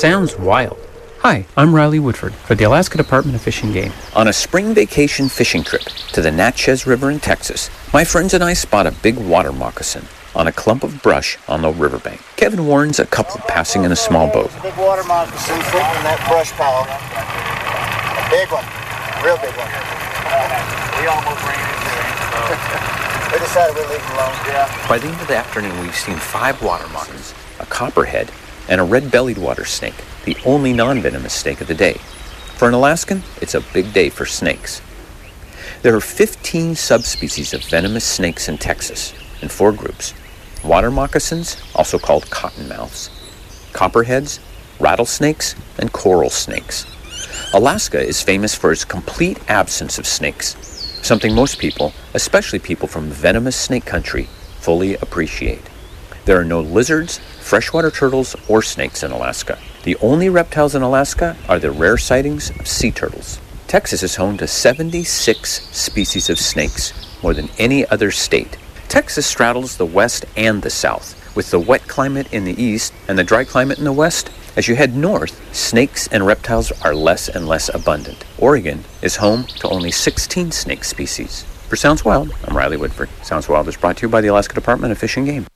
Sounds wild. Hi, I'm Riley Woodford for the Alaska Department of Fish and Game. On a spring vacation fishing trip to the Natchez River in Texas, my friends and I spot a big water moccasin on a clump of brush on the riverbank. Kevin warns a couple passing in a small boat. Big water moccasin sitting in that brush pile. A big one, real big one. We almost ran into him, so we decided we'd leave him alone. Yeah. By the end of the afternoon, we've seen 5 water moccasins, a copperhead, and a red-bellied water snake, the only non-venomous snake of the day. For an Alaskan, it's a big day for snakes. There are 15 subspecies of venomous snakes in Texas, in 4 groups. Water moccasins, also called cottonmouths, copperheads, rattlesnakes, and coral snakes. Alaska is famous for its complete absence of snakes, something most people, especially people from venomous snake country, fully appreciate. There are no lizards, freshwater turtles, or snakes in Alaska. The only reptiles in Alaska are the rare sightings of sea turtles. Texas is home to 76 species of snakes, more than any other state. Texas straddles the west and the south, with the wet climate in the east and the dry climate in the west. As you head north, snakes and reptiles are less and less abundant. Oregon is home to only 16 snake species. For Sounds Wild, I'm Riley Woodford. Sounds Wild is brought to you by the Alaska Department of Fish and Game.